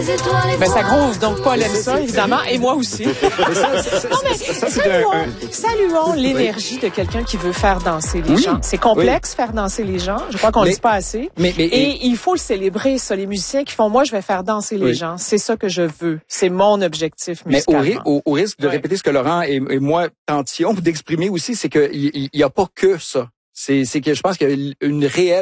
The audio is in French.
Ben, ça groove, donc Paul aime ça, évidemment, et moi aussi. Saluons l'énergie de quelqu'un qui veut faire danser les gens. C'est complexe, faire danser les gens. Je crois qu'on le dit pas assez. Et il faut le célébrer, ça, les musiciens qui font, moi, je vais faire danser les gens. C'est ça que je veux. C'est mon objectif musical. Mais au risque de répéter ce que Laurent et moi tentions d'exprimer aussi, c'est qu'il y a pas que ça. C'est que je pense qu'il y a une réelle